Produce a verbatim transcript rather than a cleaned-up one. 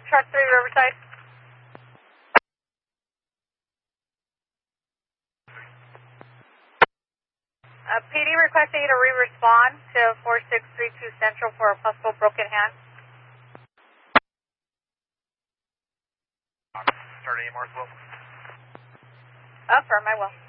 Truck three, Riverside. Uh, P D requesting you to re-respond to four six three two Central for a possible broken hand. Start A M R as well. Affirm, I will.